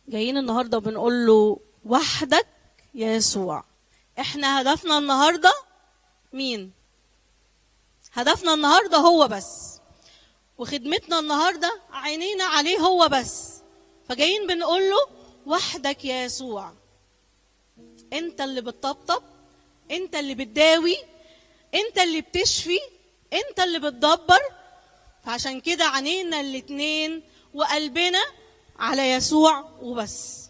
جايين النهارده بنقول له وحدك يا يسوع. احنا هدفنا النهارده مين؟ هدفنا النهارده هو بس، وخدمتنا النهارده عينينا عليه هو بس. فجايين بنقول له وحدك يا يسوع، انت اللي بتطبطب، انت اللي بتداوي، انت اللي بتشفي، انت اللي بتدبر. فعشان كده عينينا الاتنين وقلبنا على يسوع وبس.